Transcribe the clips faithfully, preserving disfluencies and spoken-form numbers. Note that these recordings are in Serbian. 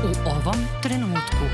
u ovom trenutku.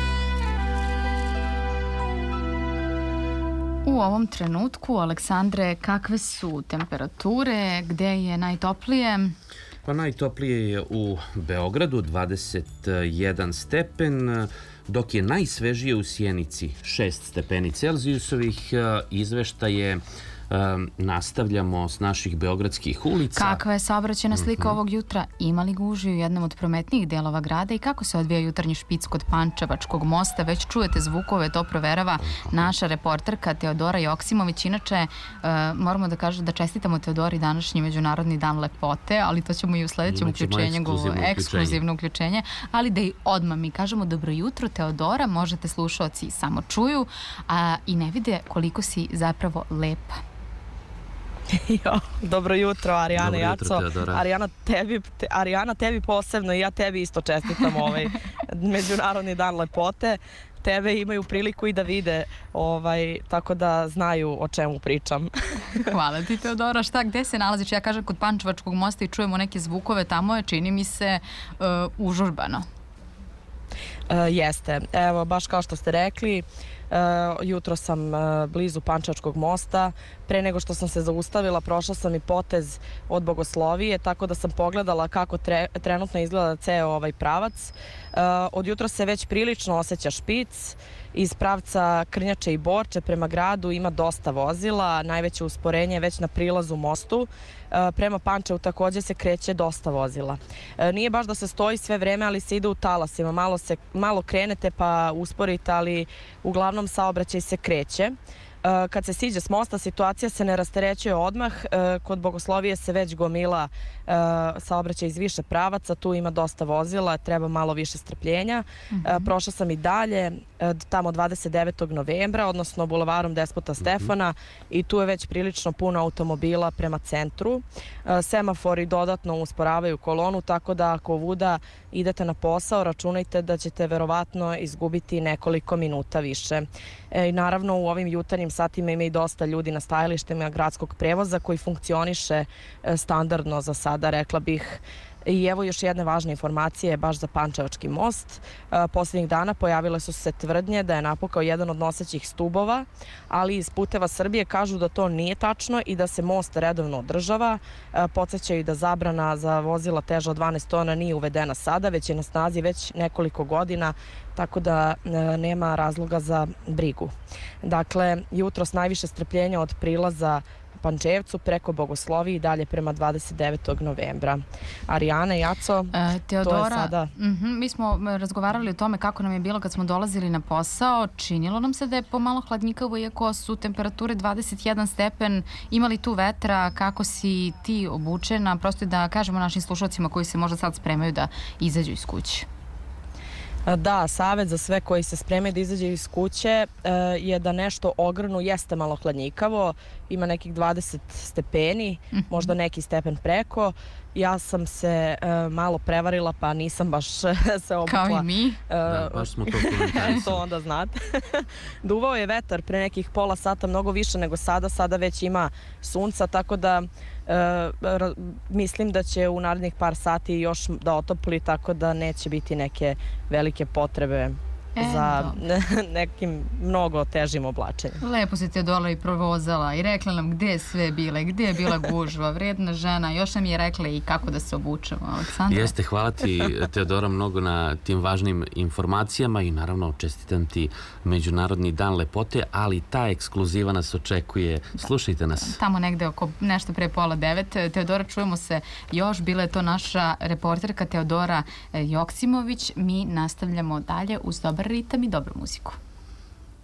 U ovom trenutku, Aleksandre, kakve su temperature, gde je najtoplije? Pa najtoplije je u Beogradu, dvadeset jedan stepen, dok je najsvežije u Sjenici, šest stepeni Celzijusovih. Izveštaje nastavljamo s naših beogradskih ulica. Kakva je saobraćajna slika ovog jutra? Ima li gužvi u jednom od prometnijih delova grada i kako se odvija jutarnji špic kod Pančevačkog mosta? Već čujete zvukove, to proverava naša reporterka Teodora Joksimović. Inače, moramo da kažem da čestitamo Teodori današnji Međunarodni dan lepote, ali to ćemo i u sledećem uključenju, ekskluzivno uključenje, ali da i odmah mi kažemo dobro jutro Teodora, možete slušaoci samo čuju i ne vide koliko si zapravo lepa. Jo, dobro jutro, Arijana Jaco. Arijana tebi, te, Arijana, tebi posebno i ja tebi isto čestitam ovaj Međunarodni dan lepote. Tebe imaju priliku i da vide, ovaj, tako da znaju o čemu pričam. Hvala ti, Teodora. Šta, gde se nalaziš? Ja kažem kod Pančevačkog mosta i čujemo neke zvukove, tamo je, čini mi se, uh, užurbano. Uh, jeste. Evo, baš kao što ste rekli, Uh, jutro sam uh, blizu Pančevačkog mosta. Pre nego što sam se zaustavila, prošla sam i potez od Bogoslovije, tako da sam pogledala kako tre, trenutno izgleda ceo ovaj pravac. Uh, od jutra se već prilično osjeća špic. Iz pravca Krnjače i Borče prema gradu ima dosta vozila, najveće usporenje je već na prilazu mostu. Prema Pančevu takođe se kreće dosta vozila. Nije baš da se stoji sve vreme, ali se ide u talasima. Malo, se, malo krenete pa usporite, ali uglavnom saobraćaj se kreće. Kad se siđe s mosta, situacija se ne rasterećuje odmah. Kod Bogoslovije se već gomila saobraćaj iz više pravaca, tu ima dosta vozila, treba malo više strpljenja. Mm-hmm. Prošla sam i dalje, tamo dvadeset devetog novembra, odnosno bulevarom Despota Stefana, i tu je već prilično puno automobila prema centru. Semafori dodatno usporavaju kolonu, tako da ako ovuda idete na posao, računajte da ćete verovatno izgubiti nekoliko minuta više. I naravno u ovim jutarnjim satima ima i dosta ljudi na stajalištima gradskog prevoza koji funkcioniše standardno za sada, rekla bih. I evo još jedne važne informacije baš za Pančevački most. Posljednjih dana pojavile su se tvrdnje da je napukao jedan od nosećih stubova, ali iz Puteva Srbije kažu da to nije tačno i da se most redovno održava. Podsećaju da zabrana za vozila teža od dvanaest tona nije uvedena sada, već je na snazi već nekoliko godina, tako da nema razloga za brigu. Dakle, jutros najviše strpljenja od prilaza Pančevcu preko Bogoslovije i dalje prema dvadeset devetog novembra. Arijana, Jaco, e, Teodora, to je sada... Mm-hmm, mi smo razgovarali o tome kako nam je bilo kad smo dolazili na posao. Činilo nam se da je pomalo hladnjikavo, iako su temperature dvadeset jedan stepen. Ima li tu vetra? Kako si ti obučena? Prosto da kažemo našim slušalcima koji se možda sad spremaju da izađu iz kuće. Da, savjet za sve koji se spremaju da izađe iz kuće je da nešto ogrnu, jeste malo hladnjikavo, ima nekih dvadeset stepeni, možda neki stepen preko. Ja sam se uh, malo prevarila, pa nisam baš se obukla. Kao i mi. Uh, da, baš smo to komentarisali. To onda znate. Duvao je vetar pre nekih pola sata, mnogo više nego sada. Sada već ima sunca, tako da uh, mislim da će u narednih par sati još da otopli, tako da neće biti neke velike potrebe E, za nekim mnogo težim oblačenjem. Lepo si Teodora i provozala i rekla nam gde je sve bila i gde je bila gužva, vredna žena, još nam je rekla i kako da se obučemo. Aleksandra? Jeste, hvala ti Teodora mnogo na tim važnim informacijama i naravno čestitam ti Međunarodni dan lepote, ali ta ekskluziva nas očekuje. Da. Slušajte nas. Tamo negde oko nešto pre pola devet. Teodora, čujemo se još, bila je to naša reporterka Teodora Joksimović. Mi nastavljamo dalje uz dobar ritam i dobru muziku.